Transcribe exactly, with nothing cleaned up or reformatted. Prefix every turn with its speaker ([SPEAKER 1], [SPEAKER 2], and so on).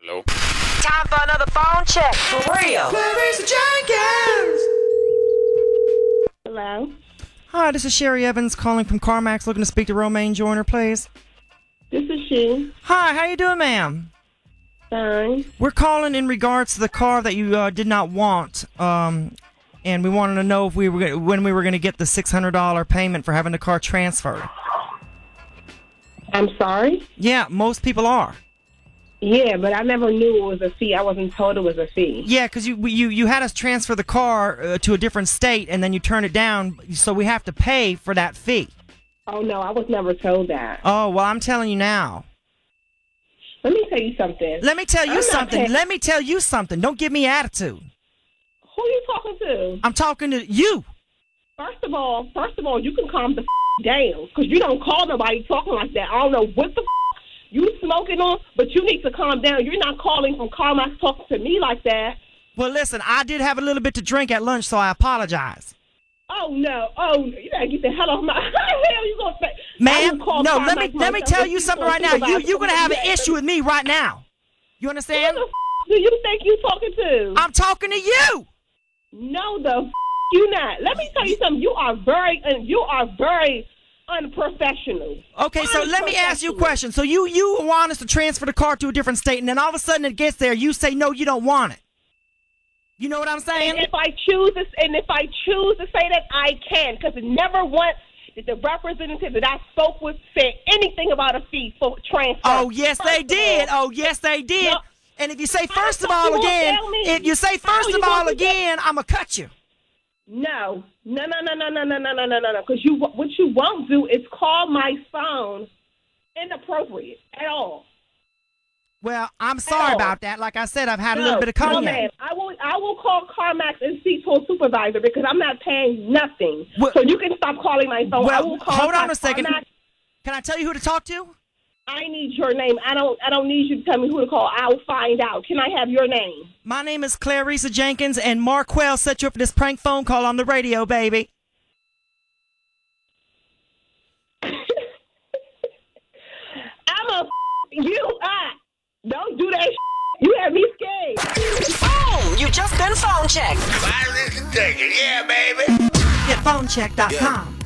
[SPEAKER 1] Hello?
[SPEAKER 2] Time for another phone check. For real.
[SPEAKER 3] Clarissa Jenkins!
[SPEAKER 4] Hello?
[SPEAKER 3] Hi, this is Sherry Evans calling from CarMax, looking to speak to Romaine Joyner, please.
[SPEAKER 4] This is she.
[SPEAKER 3] Hi, how you doing, ma'am?
[SPEAKER 4] Fine.
[SPEAKER 3] We're calling in regards to the car that you uh, did not want, um, and we wanted to know if we were gonna, when we were going to get the six hundred dollars payment for having the car transferred.
[SPEAKER 4] I'm sorry?
[SPEAKER 3] Yeah, most people are.
[SPEAKER 4] Yeah, but I never knew it was a fee. I wasn't told it was a fee.
[SPEAKER 3] Yeah, because you, you you had us transfer the car uh, to a different state, and then you turn it down, so we have to pay for that fee.
[SPEAKER 4] Oh, no, I was never told that.
[SPEAKER 3] Oh, well, I'm telling you now.
[SPEAKER 4] Let me tell you something.
[SPEAKER 3] Let me tell you
[SPEAKER 4] I'm not
[SPEAKER 3] something.
[SPEAKER 4] paying-
[SPEAKER 3] Let me tell you something. Don't give me attitude.
[SPEAKER 4] Who are you talking to?
[SPEAKER 3] I'm talking to you.
[SPEAKER 4] First of all, first of all, you can calm the f- down, because you don't call nobody talking like that. I don't know what the f- you smoking on, but you need to calm down. You're not calling from CarMax talking to me like that.
[SPEAKER 3] Well, listen, I did have a little bit to drink at lunch, so I apologize.
[SPEAKER 4] Oh, no. Oh, you gotta get the hell off my... How the hell you gonna say... I
[SPEAKER 3] Ma'am,
[SPEAKER 4] will call
[SPEAKER 3] no, let me
[SPEAKER 4] CarMax
[SPEAKER 3] let me
[SPEAKER 4] myself.
[SPEAKER 3] tell
[SPEAKER 4] If
[SPEAKER 3] you something right now.
[SPEAKER 4] supervise
[SPEAKER 3] You, you're going to have an
[SPEAKER 4] somebody,
[SPEAKER 3] issue with me right now. You
[SPEAKER 4] Who
[SPEAKER 3] understand?
[SPEAKER 4] the f- do you think you talking to?
[SPEAKER 3] I'm talking to you.
[SPEAKER 4] No, the f- you not. Let me tell you something. You are very, uh, you are very unprofessional.
[SPEAKER 3] Okay, so let me ask you a question. So you, you want us to transfer the car to a different state, and then all of a sudden it gets there, you say, no, you don't want it. You know what I'm saying?
[SPEAKER 4] And if I choose this, and if I choose to say that, I can, because never once did the representative that I spoke with say anything about a fee for transfer.
[SPEAKER 3] Oh, yes,
[SPEAKER 4] First
[SPEAKER 3] they
[SPEAKER 4] of
[SPEAKER 3] did.
[SPEAKER 4] all,
[SPEAKER 3] Oh, yes, they did.
[SPEAKER 4] No.
[SPEAKER 3] And if you say first of
[SPEAKER 4] thought you
[SPEAKER 3] all
[SPEAKER 4] were
[SPEAKER 3] again,
[SPEAKER 4] gonna tell me.
[SPEAKER 3] if you say
[SPEAKER 4] How
[SPEAKER 3] first
[SPEAKER 4] you
[SPEAKER 3] of all
[SPEAKER 4] gonna do that?
[SPEAKER 3] again, I'm going to cut you.
[SPEAKER 4] No, no, no, no, no, no, no, no, no, no, no, no. Because you, what you won't do is call my phone inappropriate at all.
[SPEAKER 3] Well, I'm sorry
[SPEAKER 4] all.
[SPEAKER 3] about that. Like I said, I've had a
[SPEAKER 4] No,
[SPEAKER 3] little bit of
[SPEAKER 4] no,
[SPEAKER 3] cognac.
[SPEAKER 4] ma'am. I will. I will call CarMax and speak to a supervisor because I'm not paying nothing.
[SPEAKER 3] Well-
[SPEAKER 4] so you can stop calling my phone. I
[SPEAKER 3] Well,
[SPEAKER 4] will call
[SPEAKER 3] hold on
[SPEAKER 4] Car-
[SPEAKER 3] a second.
[SPEAKER 4] CarMax.
[SPEAKER 3] Can I tell you who to talk to?
[SPEAKER 4] I need your name. I don't. I don't need you to tell me who to call. I'll find out. Can I have your name?
[SPEAKER 3] My name is Clarissa Jenkins, and Marquell set you up for this prank phone call on the radio, baby.
[SPEAKER 4] I'm a f- you. Ah, don't do that. You have me scared.
[SPEAKER 2] Boom! You just been phone checked.
[SPEAKER 1] Clarissa Jenkins, yeah, baby.
[SPEAKER 3] Get phone check dot com.